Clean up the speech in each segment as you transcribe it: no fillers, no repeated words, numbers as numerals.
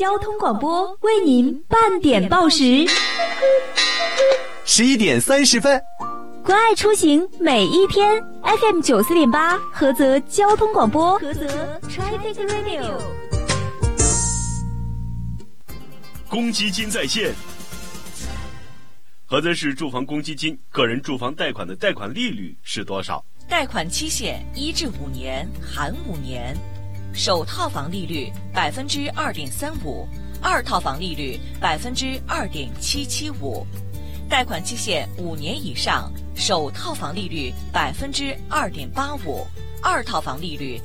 交通广播为您半点报时 ，11点30分。 关爱出行每一天 ，FM 94.8菏泽交通广播，菏泽 Traffic Radio。 公积金在线。菏泽市住房公积金个人住房贷款的贷款利率是多少？ 贷款期限1至5年，含5年。首套房利率2.35%，二套房利率2.775%。贷款期限5年以上，首套房利率2.85%，二套房利率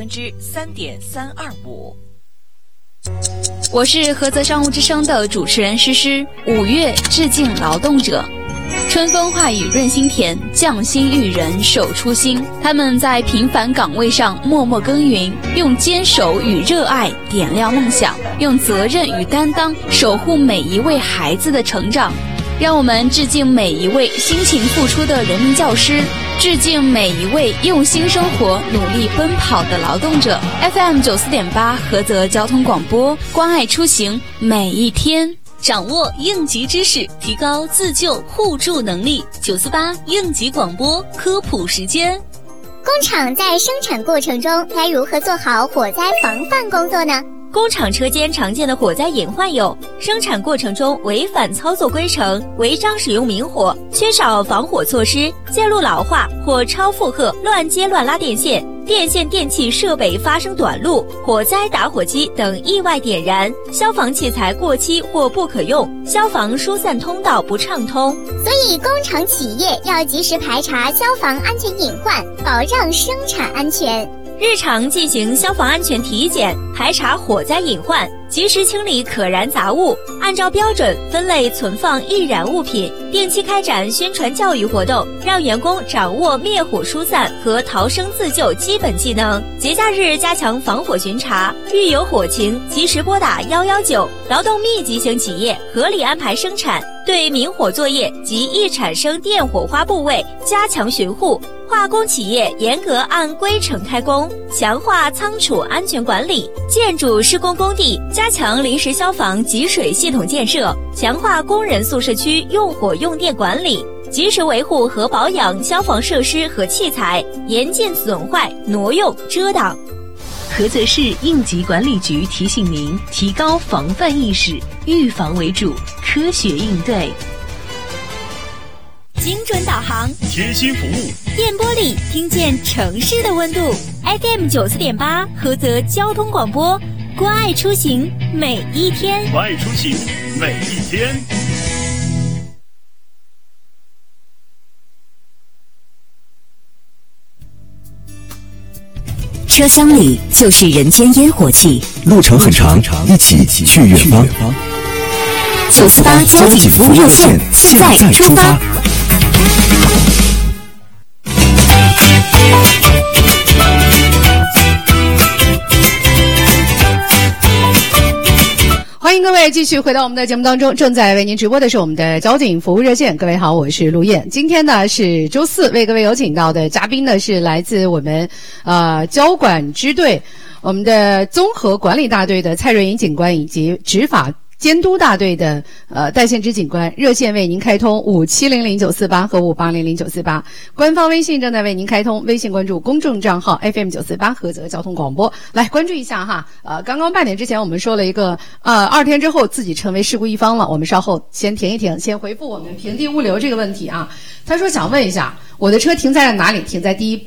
3.325%。 我是菏泽商务之声的主持人诗诗。5月致敬劳动者，春风化雨润心田，匠心育人手初心。他们在平凡岗位上默默耕耘，用坚守与热爱点亮梦想，用责任与担当守护每一位孩子的成长。让我们致敬每一位辛勤付出的人民教师，致敬每一位用心生活、努力奔跑的劳动者。FM 94.8菏泽交通广播，关爱出行每一天。 掌握应急知识，提高自救互助能力。948应急广播科普时间。 工厂在生产过程中该如何做好火灾防范工作呢？ 工厂车间常见的火灾隐患有：生产过程中违反操作规程、违章使用明火、缺少防火措施、线路老化或超负荷、乱接乱拉电线、电线电气设备发生短路、火灾打火机等意外点燃、消防器材过期或不可用、消防疏散通道不畅通。 所以工厂企业要及时排查消防安全隐患，保障生产安全。 日常进行消防安全体检，排查火灾隐患，及时清理可燃杂物，按照标准分类存放易燃物品，定期开展宣传教育活动，让员工掌握灭火疏散和逃生自救基本技能。节假日加强防火巡查，遇有火情及时拨打119。劳动密集型企业合理安排生产，对明火作业及易产生电火花部位加强巡护。化工企业严格按规程开工，强化仓储安全管理；建筑施工工地加强临时消防集水系统建设，强化工人宿舍区用火用电管理，及时维护和保养消防设施和器材，严禁损坏、挪用、遮挡。 菏泽市应急管理局提醒您：提高防范意识，预防为主，科学应对。 精准导航， 贴心服务， 电波里听见城市的温度。FM 94.8菏泽交通广播，关爱出行每一天， 关爱出行每一天。 车厢里就是人间烟火气， 路程很长，一起去远方。 948交警服务热线，现在出发。 欢迎各位继续回到我们的节目当中，正在为您直播的是我们的交警服务热线。各位好，我是陆燕。今天呢是周四，为各位有请到的嘉宾呢是来自我们交管支队我们的综合管理大队的蔡瑞银警官，以及执法监督大队的戴宪之警官。热线为您开通57000948和58000948，官方微信正在为您开通，微信关注公众账号 FM 948菏泽交通广播，来关注一下哈。刚刚半点之前我们说了一个2天之后自己成为事故一方了，我们稍后先停一停，先回复我们平地物流这个问题啊。他说想问一下，我的车停在了哪里？停在第一